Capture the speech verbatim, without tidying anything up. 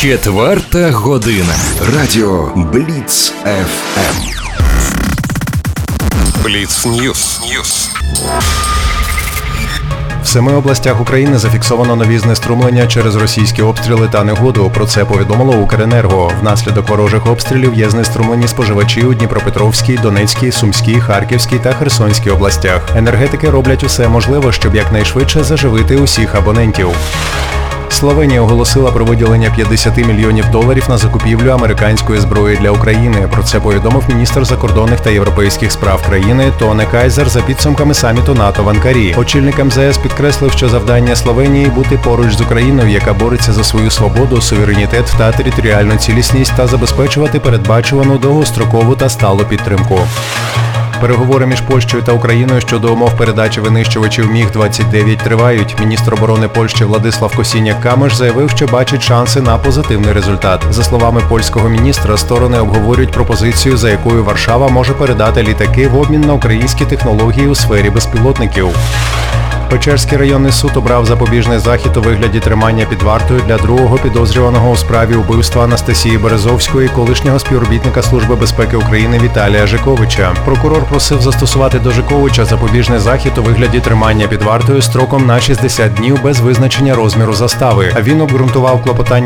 Четверта година. Радіо Бліц еф ем. Бліц Ньюс. Ньюс. В семи областях України зафіксовано нові знеструмлення через російські обстріли та негоду. Про це повідомило Укренерго. Внаслідок ворожих обстрілів є знеструмлені споживачі у Дніпропетровській, Донецькій, Сумській, Харківській та Херсонській областях. Енергетики роблять усе можливе, щоб якнайшвидше заживити усіх абонентів. Словенія оголосила про виділення п'ятдесят мільйонів доларів на закупівлю американської зброї для України. Про це повідомив міністр закордонних та європейських справ країни Тоне Кайзер за підсумками саміту НАТО в Анкарі. Очільник ем зе ес підкреслив, що завдання Словенії – бути поруч з Україною, яка бореться за свою свободу, суверенітет та територіальну цілісність, та забезпечувати передбачувану довгострокову та сталу підтримку. Переговори між Польщею та Україною щодо умов передачі винищувачів міг двадцять дев'ять тривають. Міністр оборони Польщі Владислав Косіняк-Камиш заявив, що бачить шанси на позитивний результат. За словами польського міністра, сторони обговорюють пропозицію, за якою Варшава може передати літаки в обмін на українські технології у сфері безпілотників. Печерський районний суд обрав запобіжний захід у вигляді тримання під вартою для другого підозрюваного у справі убивства Анастасії Березовської, колишнього співробітника Служби безпеки України Віталія Жиковича. Прокурор просив застосувати до Жиковича запобіжний захід у вигляді тримання під вартою строком на шістдесят днів без визначення розміру застави. А він обґрунтував клопотання